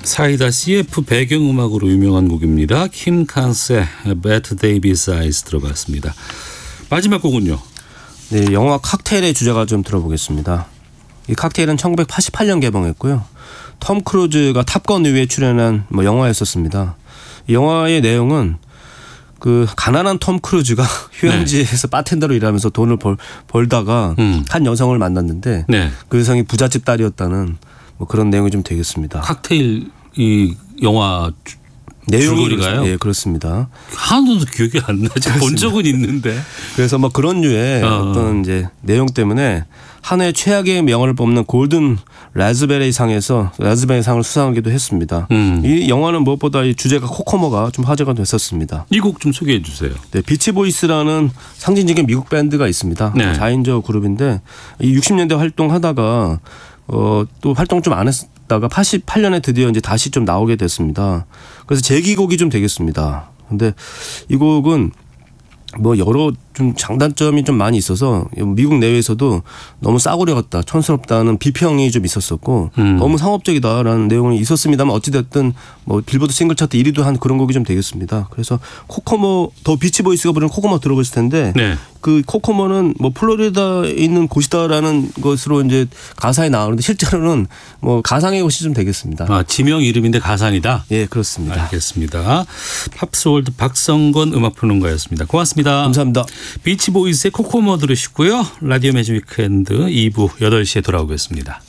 사이다 CF 배경음악으로 유명한 곡입니다. 킴 칸스의 Better Day Besides 들어봤습니다. 마지막 곡은요? 네, 영화 칵테일의 주제가 좀 들어보겠습니다. 이 칵테일은 1988년 개봉했고요. 톰 크루즈가 탑건 이후에 출연한 영화였었습니다. 이 영화의 내용은 그 가난한 톰 크루즈가 휴양지에서 바텐더로 일하면서 돈을 벌다가 한 여성을 만났는데 그 여성이 부잣집 딸이었다는 그런 내용이 좀 되겠습니다. 칵테일 이 영화 내용인가요? 네, 그렇습니다. 하나도 기억이 안 나지. 본 적은 있는데. 그래서 그런 류의 어떤 이제 내용 때문에 한 해 최악의 영화를 뽑는 골든 라즈베리 상에서 라즈베리 상을 수상하기도 했습니다. 이 영화는 무엇보다 이 주제가 코코모가 좀 화제가 됐었습니다. 이 곡 좀 소개해 주세요. 네, 비치보이스라는 상징적인 미국 밴드가 있습니다. 네. 4인조 그룹인데 이 60년대 활동하다가 또 활동 좀 안 했다가 88년에 드디어 이제 다시 좀 나오게 됐습니다. 그래서 재기곡이 좀 되겠습니다. 근데 이 곡은 여러 좀 장단점이 좀 많이 있어서 미국 내외에서도 너무 싸구려 같다, 촌스럽다는 비평이 좀 있었었고 너무 상업적이다라는 내용이 있었습니다만 어찌됐든 빌보드 싱글 차트 1위도 한 그런 곡이 좀 되겠습니다. 그래서 코코모 더 비치보이스가 부르는 코코모 들어보실 텐데 그 코코모는 플로리다에 있는 곳이다라는 것으로 이제 가사에 나오는데 실제로는 가상의 곳이 좀 되겠습니다. 아, 지명 이름인데 가상이다? 예, 그렇습니다. 알겠습니다. 팝스월드 박성건 음악평론가였습니다. 고맙습니다. 감사합니다. 비치보이스의 코코모 들으시고요. 라디오 매직 위크엔드 2부 8시에 돌아오겠습니다.